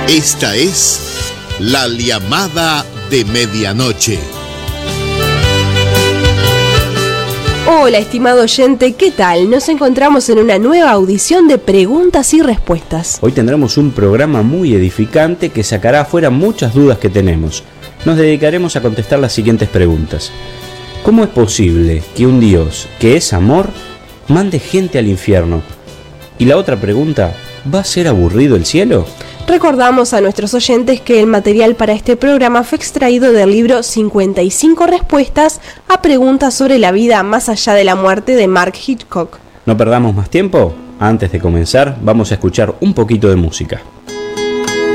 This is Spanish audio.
Esta es La Llamada de Medianoche. Hola, estimado oyente, ¿qué tal? Nos encontramos en una nueva audición de preguntas y respuestas. Hoy tendremos un programa muy edificante que sacará afuera muchas dudas que tenemos. Nos dedicaremos a contestar las siguientes preguntas. ¿Cómo es posible que un Dios, que es amor, mande gente al infierno? Y la otra pregunta, ¿va a ser aburrido el cielo? Recordamos a nuestros oyentes que el material para este programa fue extraído del libro 55 respuestas a preguntas sobre la vida más allá de la muerte de Mark Hitchcock. No perdamos más tiempo. Antes de comenzar, vamos a escuchar un poquito de música.